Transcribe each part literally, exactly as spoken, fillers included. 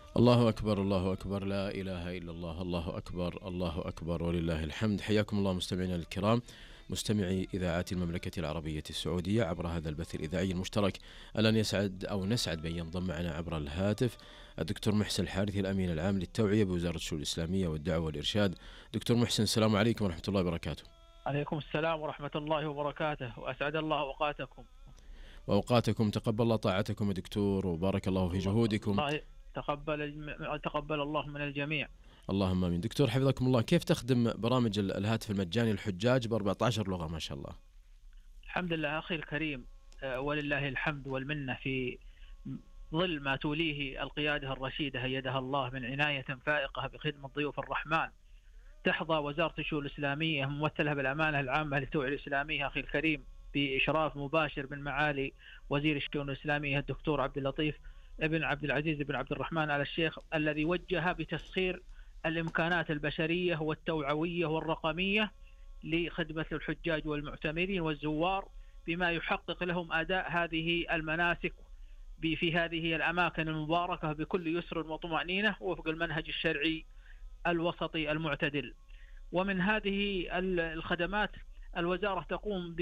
الله أكبر، الله أكبر، لا إله إلا الله، الله أكبر، الله أكبر ولله الحمد. حياكم الله مستمعينا الكرام، مستمعي إذاعات المملكة العربية السعودية عبر هذا البث الإذاعي المشترك. الآن يسعد أو نسعد بأن ينضم معنا عبر الهاتف الدكتور محسن الحارثي، الأمين العام للتوعية بوزارة الشؤون الإسلامية والدعوة والإرشاد. دكتور محسن، السلام عليكم ورحمة الله وبركاته. عليكم السلام ورحمة الله وبركاته، وأسعد الله أوقاتكم. وأوقاتكم، تقبل الله طاعتكم يا دكتور، وبارك الله في جهودكم. الله تقبل تقبل الله من الجميع. اللهم امين. دكتور حفظكم الله، كيف تخدم برامج الهاتف المجاني للحجاج ب أربعة عشر لغة ما شاء الله؟ الحمد لله أخي الكريم، ولله الحمد والمنة في ظل ما توليه القيادة الرشيدة أيدها الله من عناية فائقة بخدمة ضيوف الرحمن. تحظى وزارة الشؤون الإسلامية ممثلة بالأمانة العامة للتوعية الإسلامية أخي الكريم بإشراف مباشر من معالي وزير الشؤون الإسلامية الدكتور عبد اللطيف ابن عبد العزيز بن عبد الرحمن آل الشيخ، الذي وجه بتسخير الإمكانات البشرية والتوعوية والرقمية لخدمة الحجاج والمعتمرين والزوار، بما يحقق لهم أداء هذه المناسك في هذه الأماكن المباركة بكل يسر وطمأنينة وفق المنهج الشرعي الوسطي المعتدل. ومن هذه الخدمات الوزارة تقوم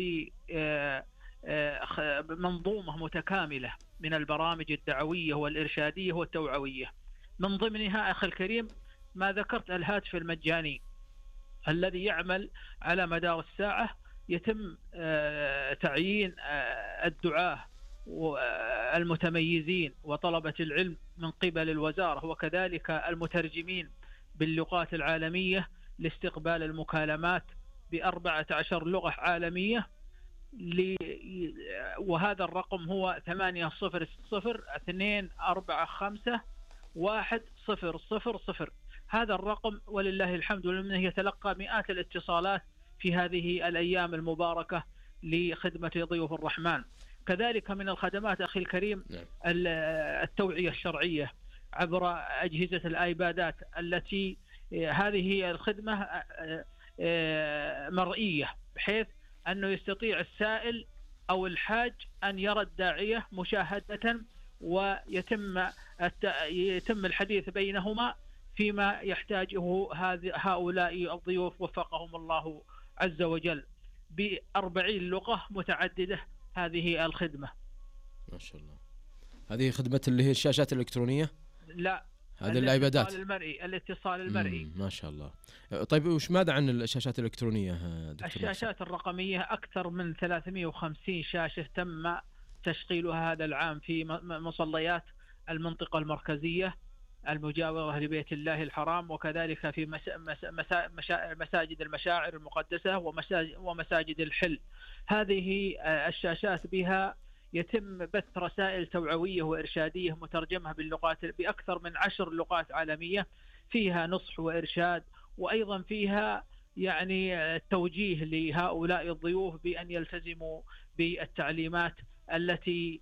بمنظومة متكاملة من البرامج الدعوية والإرشادية والتوعوية، من ضمنها أخي الكريم ما ذكرت الهاتف المجاني الذي يعمل على مدار الساعة. يتم تعيين الدعاة المتميزين وطلبة العلم من قبل الوزارة، وكذلك المترجمين باللغات العالمية لاستقبال المكالمات بأربعة عشر لغة عالمية. وهذا الرقم هو ثمانية صفر صفر اثنين أربعة خمسة واحد صفر صفر صفر. هذا الرقم ولله الحمد والمنة يتلقى مئات الاتصالات في هذه الأيام المباركة لخدمة ضيوف الرحمن. كذلك من الخدمات أخي الكريم التوعية الشرعية عبر أجهزة الآيبادات، التي هذه الخدمة مرئية بحيث أنه يستطيع السائل أو الحاج أن يرى الداعية مشاهدة، ويتم يتم الحديث بينهما فيما يحتاجه هؤلاء الضيوف وفقهم الله عز وجل بأربعين لغة متعددة. هذه الخدمة ما شاء الله. هذه خدمة اللي هي الشاشات الإلكترونية؟ لا، هذه الآيبادات. الاتصال المرئي. الاتصال المرئي. ما شاء الله. طيب وش ماذا عن الشاشات الإلكترونية دكتور؟ الشاشات محسن الرقمية أكثر من ثلاثمئة وخمسين شاشة تم تشغيلها هذا العام في مصليات المنطقة المركزية المجاورة لبيت الله الحرام، وكذلك في مساجد المشاعر المقدسة ومساجد الحل. هذه الشاشات بها يتم بث رسائل توعوية وإرشادية مترجمة باللغات بأكثر من عشر لغات عالمية، فيها نصح وإرشاد، وأيضا فيها يعني توجيه لهؤلاء الضيوف بأن يلتزموا بالتعليمات التي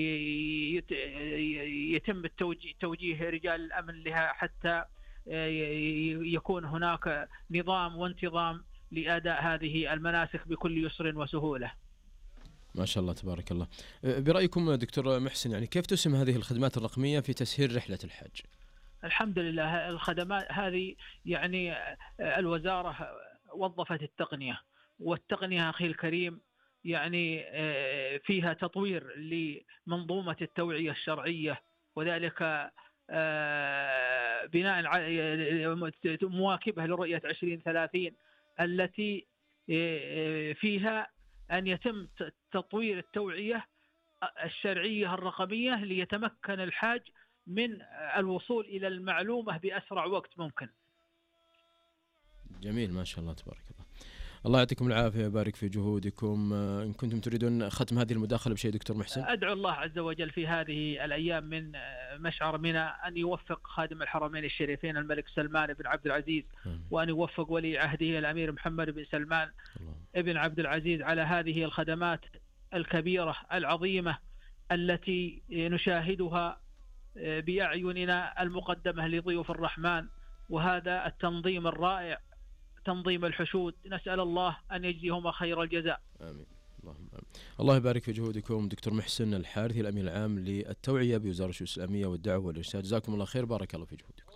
يتم توجيه رجال الأمن لها، حتى يكون هناك نظام وانتظام لأداء هذه المناسك بكل يسر وسهولة. ما شاء الله تبارك الله. برأيكم دكتور محسن، يعني كيف تسهم هذه الخدمات الرقمية في تسهيل رحلة الحج؟ الحمد لله الخدمات هذه يعني الوزارة وظفت التقنية، والتقنية أخي الكريم يعني فيها تطوير لمنظومة التوعية الشرعية، وذلك بناء على مواكبة لرؤية عشرين ثلاثين التي فيها أن يتم تطوير التوعية الشرعية الرقمية ليتمكن الحاج من الوصول إلى المعلومة بأسرع وقت ممكن. جميل، ما شاء الله تبارك الله. الله يعطيكم العافية ويبارك في جهودكم. إن كنتم تريدون ختم هذه المداخلة بشيء دكتور محسن؟ أدعو الله عز وجل في هذه الأيام من مشعر منى أن يوفق خادم الحرمين الشريفين الملك سلمان بن عبد العزيز، وأن يوفق ولي عهده الأمير محمد بن سلمان ابن عبد العزيز على هذه الخدمات الكبيرة العظيمة التي نشاهدها بأعيننا المقدمة لضيوف الرحمن، وهذا التنظيم الرائع تنظيم الحشود. نسأل الله أن يجزيهما خير الجزاء. آمين. اللهم آمين. الله يبارك في جهودكم. دكتور محسن الحارثي، الأمين العام للتوعية بوزارة الشؤون الإسلامية والدعوة والإرشاد، جزاكم الله خير، بارك الله في جهودكم.